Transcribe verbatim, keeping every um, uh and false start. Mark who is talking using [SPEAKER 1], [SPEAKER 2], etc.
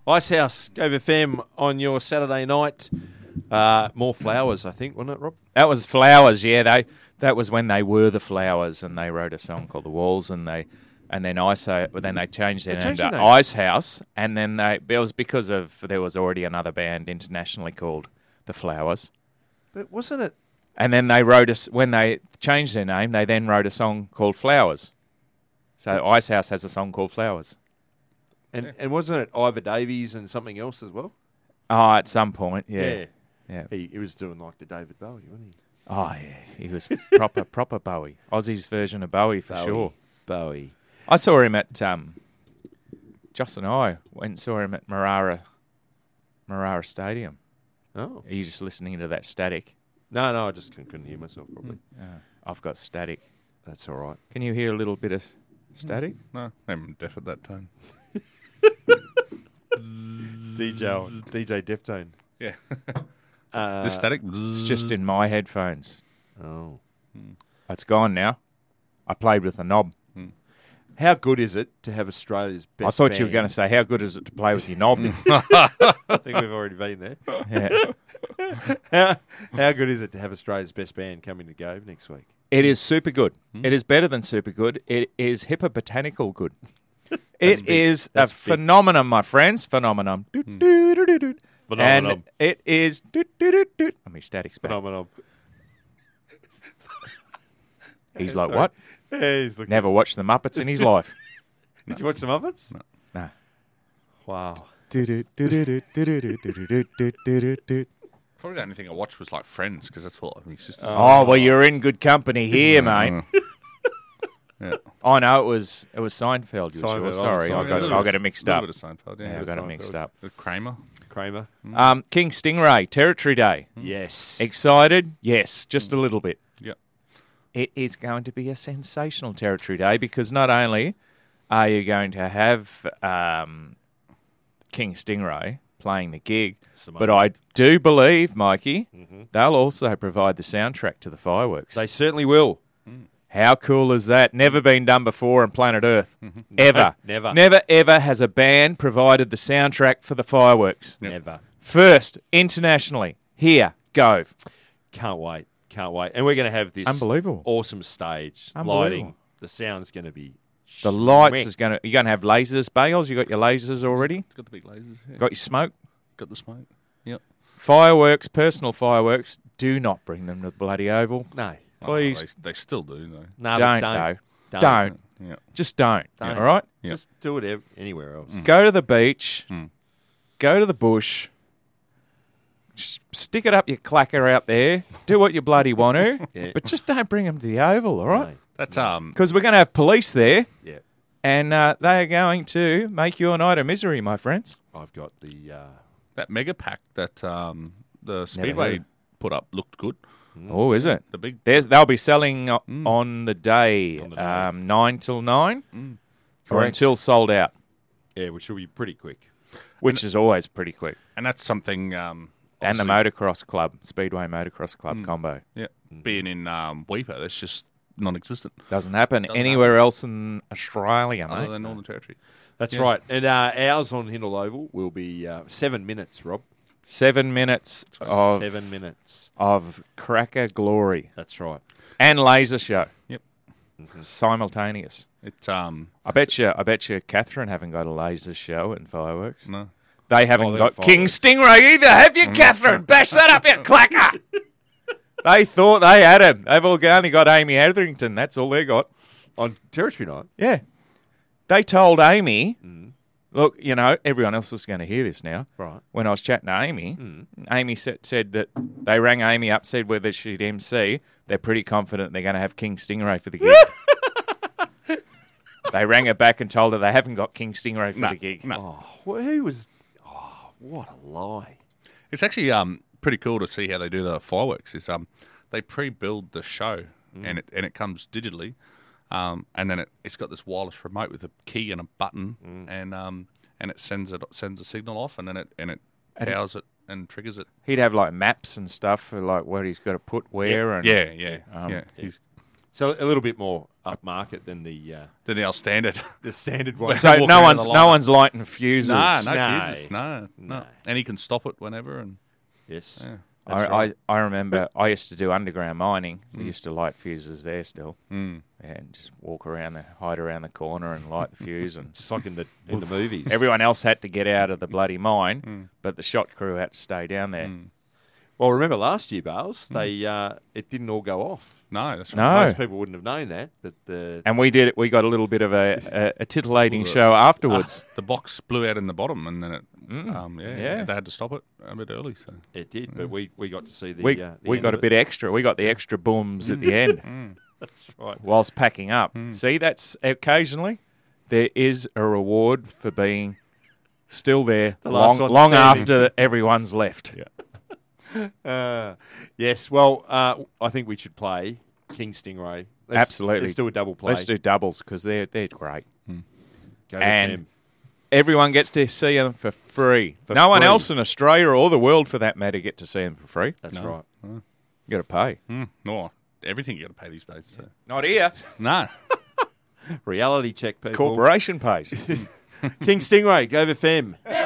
[SPEAKER 1] Icehouse, Gove F M on your Saturday night. Uh, more Flowers, I think, wasn't it, Rob?
[SPEAKER 2] That was Flowers, yeah. They that was when they were the Flowers, and they wrote a song called The Walls, and they and then Ice then they changed their
[SPEAKER 1] They
[SPEAKER 2] name
[SPEAKER 1] changed
[SPEAKER 2] to
[SPEAKER 1] their name.
[SPEAKER 2] Icehouse, and then they it was because of there was already another band internationally called The Flowers,
[SPEAKER 1] But wasn't it?
[SPEAKER 2] and then they wrote us when they changed their name, they then wrote a song called Flowers. So Icehouse has a song called Flowers.
[SPEAKER 1] And and wasn't it Ivor Davies and something else as well?
[SPEAKER 2] Oh, at some point, yeah. yeah.
[SPEAKER 1] He, he was doing like the David Bowie, wasn't he?
[SPEAKER 2] Oh, yeah. He was proper, proper Bowie. Aussie's version of Bowie, for
[SPEAKER 1] Bowie.
[SPEAKER 2] sure.
[SPEAKER 1] Bowie.
[SPEAKER 2] I saw him at, um, Joss and I went and saw him at Marara, Marara Stadium.
[SPEAKER 1] Oh.
[SPEAKER 2] Are you just listening to that static?
[SPEAKER 1] No, no, I just couldn't, couldn't hear myself properly.
[SPEAKER 2] Uh, I've got static.
[SPEAKER 1] That's all right.
[SPEAKER 2] Can you hear a little bit of static?
[SPEAKER 3] No, I'm deaf at that time.
[SPEAKER 1] D J, D J Deftone.
[SPEAKER 3] Yeah.
[SPEAKER 1] Uh,
[SPEAKER 3] the static.
[SPEAKER 2] It's just in my headphones.
[SPEAKER 1] Oh.
[SPEAKER 2] It's gone now. I played with the knob.
[SPEAKER 1] How good is it to have Australia's best
[SPEAKER 2] I thought you were
[SPEAKER 1] band?
[SPEAKER 2] going to say, how good is it to play with your knob?
[SPEAKER 1] I think we've already been there.
[SPEAKER 2] Yeah.
[SPEAKER 1] How, how good is it to have Australia's best band coming to Gove next week?
[SPEAKER 2] It is super good. It is better than super good. It is hippobotanical good. It
[SPEAKER 1] big.
[SPEAKER 2] is a
[SPEAKER 1] That's big.
[SPEAKER 2] phenomenon, my friends. Phenomenon. Doot, doot, doot, doot, doot.
[SPEAKER 1] Phenomenon.
[SPEAKER 2] And it is. Doot, doot, doot, doot. I mean, static's back.
[SPEAKER 1] Phenomenon.
[SPEAKER 2] He's like,
[SPEAKER 1] Sorry.
[SPEAKER 2] what?
[SPEAKER 1] Yeah, he's looking.
[SPEAKER 2] Never watched the Muppets in his life.
[SPEAKER 1] Did you watch the Muppets?
[SPEAKER 2] No.
[SPEAKER 1] Wow.
[SPEAKER 2] Doot, doot, doot, doot, doot, doot, doot, doot, doot, doot, doot, doot.
[SPEAKER 3] Probably the only thing I watched was like Friends because that's what my sisters.
[SPEAKER 2] Oh, well, you're in good company here, mate.
[SPEAKER 3] Yeah.
[SPEAKER 2] Oh, no, it was it was Seinfeld. You were
[SPEAKER 1] Seinfeld,
[SPEAKER 2] sure.
[SPEAKER 1] oh,
[SPEAKER 2] Sorry, I
[SPEAKER 1] Seinfeld.
[SPEAKER 2] got,
[SPEAKER 3] Yeah,
[SPEAKER 2] I got it mixed
[SPEAKER 3] a
[SPEAKER 2] up.
[SPEAKER 3] little bit of Seinfeld, yeah.
[SPEAKER 2] Yeah, I got it
[SPEAKER 3] Seinfeld.
[SPEAKER 2] mixed up.
[SPEAKER 3] With Kramer.
[SPEAKER 1] Kramer.
[SPEAKER 2] Um, King Stingray, Territory Day.
[SPEAKER 1] Yes.
[SPEAKER 2] Excited? Yes, just a little bit.
[SPEAKER 3] Yep.
[SPEAKER 2] It is going to be a sensational Territory Day because not only are you going to have um, King Stingray playing the gig,
[SPEAKER 1] Simone.
[SPEAKER 2] but I do believe, Mikey, they'll also provide the soundtrack to the fireworks.
[SPEAKER 1] They certainly will.
[SPEAKER 2] How cool is that? Never been done before on planet Earth. Ever.
[SPEAKER 1] Never.
[SPEAKER 2] Never, ever has a band provided the soundtrack for the fireworks.
[SPEAKER 1] Never.
[SPEAKER 2] First, internationally. Here, Gove.
[SPEAKER 1] Can't wait. Can't wait. And we're going to have this
[SPEAKER 2] Unbelievable.
[SPEAKER 1] awesome stage.
[SPEAKER 2] Unbelievable.
[SPEAKER 1] Lighting. The sound's going to be...
[SPEAKER 2] The lights
[SPEAKER 1] schmick.
[SPEAKER 2] is going to... You're going to have lasers, Bales? You got your lasers already?
[SPEAKER 3] It's got the big lasers. Yeah.
[SPEAKER 2] Got your smoke?
[SPEAKER 3] Got the smoke. Yep.
[SPEAKER 2] Fireworks, personal fireworks, do not bring them to the bloody Oval.
[SPEAKER 1] No.
[SPEAKER 2] Please.
[SPEAKER 3] Oh, they, they still do, though.
[SPEAKER 1] No,
[SPEAKER 2] don't,
[SPEAKER 1] but don't.
[SPEAKER 2] though. Don't.
[SPEAKER 3] Yeah.
[SPEAKER 2] Just don't.
[SPEAKER 1] Don't.
[SPEAKER 2] All right?
[SPEAKER 3] Yeah.
[SPEAKER 1] Just do it ev- anywhere else.
[SPEAKER 2] Go to the beach.
[SPEAKER 3] Mm.
[SPEAKER 2] Go to the bush. Just stick it up your clacker out there. Do what you bloody want to.
[SPEAKER 1] Yeah.
[SPEAKER 2] But just don't bring them to the Oval, all right?
[SPEAKER 1] No.
[SPEAKER 3] That's um.
[SPEAKER 2] Because we're going to have police there,
[SPEAKER 1] Yeah.
[SPEAKER 2] and uh, they are going to make your night a misery, my friends.
[SPEAKER 1] I've got the... Uh,
[SPEAKER 3] That mega pack that um the
[SPEAKER 2] heard
[SPEAKER 3] Speedway
[SPEAKER 2] of.
[SPEAKER 3] put up looked good.
[SPEAKER 2] Oh, is it?
[SPEAKER 3] The big
[SPEAKER 2] There's, they'll be selling o- on the day,
[SPEAKER 1] On the day.
[SPEAKER 2] Um, nine till nine, or
[SPEAKER 1] Correct.
[SPEAKER 2] until sold out,
[SPEAKER 1] yeah, which will be pretty quick.
[SPEAKER 2] which is always pretty quick.
[SPEAKER 3] and that's something um
[SPEAKER 2] And the
[SPEAKER 3] obviously-
[SPEAKER 2] Motocross Club, Speedway Motocross Club combo.
[SPEAKER 3] yeah being in um Weeper, that's just non-existent
[SPEAKER 2] Doesn't happen
[SPEAKER 3] Doesn't
[SPEAKER 2] anywhere else in Australia,
[SPEAKER 3] other
[SPEAKER 2] mate.
[SPEAKER 3] than Northern Territory.
[SPEAKER 1] That's
[SPEAKER 3] Yeah.
[SPEAKER 1] right. And uh, ours on Hindle Oval will be uh, seven minutes, Rob.
[SPEAKER 2] Seven minutes of
[SPEAKER 1] Seven minutes.
[SPEAKER 2] of cracker glory
[SPEAKER 1] That's right.
[SPEAKER 2] and laser show.
[SPEAKER 3] Yep.
[SPEAKER 2] Simultaneous.
[SPEAKER 3] It's um
[SPEAKER 2] I bet you. I bet you. Catherine haven't got a laser show and fireworks.
[SPEAKER 3] no.
[SPEAKER 2] They haven't
[SPEAKER 1] Oh, they
[SPEAKER 2] got
[SPEAKER 1] got
[SPEAKER 2] King
[SPEAKER 1] fireworks.
[SPEAKER 2] Stingray either, have you, Catherine? Bash that up, you clacker! They thought they had him. They've all only got Amy Hetherington. That's all they got.
[SPEAKER 1] On Territory Night.
[SPEAKER 2] Yeah. They told Amy, look, you know, everyone else is going to hear this now.
[SPEAKER 1] Right.
[SPEAKER 2] When I was chatting to Amy, Amy said, said that they rang Amy up, said whether she'd M C. They're pretty confident they're going to have King Stingray for the gig. They rang her back and told her they haven't got King Stingray for
[SPEAKER 3] No,
[SPEAKER 2] the gig.
[SPEAKER 3] no.
[SPEAKER 1] Oh, well, who was... Oh, what a lie.
[SPEAKER 3] It's actually um pretty cool to see how they do the fireworks. Is um they pre-build the show and it and it comes digitally, um and then it it's got this wireless remote with a key and a button and um and it sends it sends a signal off and then it and it
[SPEAKER 2] And
[SPEAKER 3] powers it and triggers it.
[SPEAKER 2] He'd have like maps and stuff for like what he's got to put where and
[SPEAKER 3] Yeah, yeah,
[SPEAKER 2] Um,
[SPEAKER 3] yeah. He's,
[SPEAKER 1] So a little bit more upmarket than the uh,
[SPEAKER 3] Then our standard.
[SPEAKER 1] the standard one.
[SPEAKER 2] So
[SPEAKER 3] Walking
[SPEAKER 2] no
[SPEAKER 3] around
[SPEAKER 2] one's
[SPEAKER 3] the
[SPEAKER 2] no
[SPEAKER 3] line.
[SPEAKER 2] one's lighting fuses.
[SPEAKER 3] No, no,
[SPEAKER 1] No.
[SPEAKER 3] fuses. No, no.
[SPEAKER 1] No.
[SPEAKER 3] And he can stop it whenever. And
[SPEAKER 1] Yes.
[SPEAKER 3] yeah.
[SPEAKER 1] That's
[SPEAKER 2] I,
[SPEAKER 1] right.
[SPEAKER 2] I, I remember I used to do underground mining. We used to light fuses there still,
[SPEAKER 3] Mm.
[SPEAKER 2] and just walk around, the, hide around the corner, and light the fuse. And
[SPEAKER 1] Just like in the in the movies.
[SPEAKER 2] everyone else had to get out of the bloody mine, but the shot crew had to stay down there.
[SPEAKER 1] Well, remember last year, Bales, they uh, it didn't all go off.
[SPEAKER 3] No, that's
[SPEAKER 2] No.
[SPEAKER 3] right.
[SPEAKER 1] Most people wouldn't have known that, but uh,
[SPEAKER 2] And we did it. We got a little bit of a, a, a titillating show afterwards.
[SPEAKER 3] The box blew out in the bottom, and then it, um, yeah,
[SPEAKER 2] Yeah.
[SPEAKER 3] they had to stop it a bit early. So
[SPEAKER 1] it did. But we, we got to see the.
[SPEAKER 2] we
[SPEAKER 1] uh, the
[SPEAKER 2] we
[SPEAKER 1] end
[SPEAKER 2] got a
[SPEAKER 1] of
[SPEAKER 2] bit
[SPEAKER 1] it.
[SPEAKER 2] extra. We got the extra booms at the end
[SPEAKER 1] That's right.
[SPEAKER 2] whilst packing up. See, that's occasionally there is a reward for being still there
[SPEAKER 1] The last
[SPEAKER 2] long,
[SPEAKER 1] one
[SPEAKER 2] long
[SPEAKER 1] standing.
[SPEAKER 2] after everyone's left.
[SPEAKER 1] Uh, yes. Well, uh, I think we should play King Stingray. Let's,
[SPEAKER 2] Absolutely.
[SPEAKER 1] Let's do a double play.
[SPEAKER 2] Let's do doubles because they're they're great.
[SPEAKER 1] Go
[SPEAKER 2] and-
[SPEAKER 1] with them.
[SPEAKER 2] Everyone gets to see them for free.
[SPEAKER 1] For
[SPEAKER 2] no one
[SPEAKER 1] free.
[SPEAKER 2] else in Australia or the world, for that matter, get to see them for free.
[SPEAKER 1] That's
[SPEAKER 3] No.
[SPEAKER 1] right.
[SPEAKER 2] You got to pay.
[SPEAKER 3] mm, no, everything you got to pay these days. So.
[SPEAKER 2] Not here.
[SPEAKER 3] No,
[SPEAKER 1] Reality check, people.
[SPEAKER 2] Corporation pays.
[SPEAKER 1] King Stingray, go with Fem.